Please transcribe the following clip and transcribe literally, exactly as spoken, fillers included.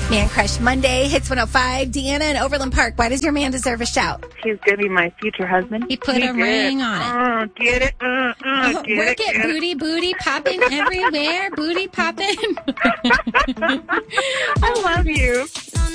Man Crush Monday, Hits one oh five. Deanna in Overland Park. Why does your man deserve a shout? He's going to be my future husband. He put he a did. ring on it. Uh, get it? Uh, uh, Oh, get work it, it, get booty, booty, popping everywhere, booty popping. I love you.